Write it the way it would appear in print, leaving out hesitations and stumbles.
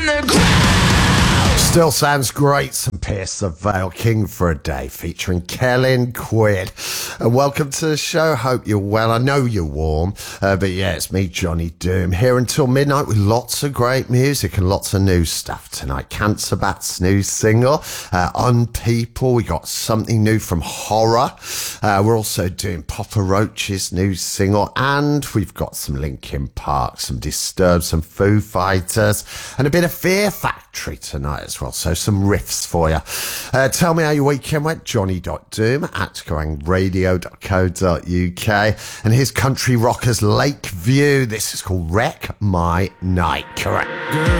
in the ground. Still sounds great. Some Pierce the Veil, King for a Day, featuring Kellen Quinn. And welcome to the show. Hope you're well. I know you're warm, but yeah, it's me, Johnny Doom, here until midnight with lots of great music and lots of new stuff tonight. Cancer Bat's new single, Unpeople. We got something new from Horror. We're also doing Papa Roach's new single, and we've got some Linkin Park, some Disturbed, some Foo Fighters, and a bit of Fear Factory tonight as well. So some riffs for you. Tell me how your weekend went. Johnny.doom at goingradio.co.uk. And here's Country Rockers Lakeview. This is called Wreck My Night. Correct. Girl,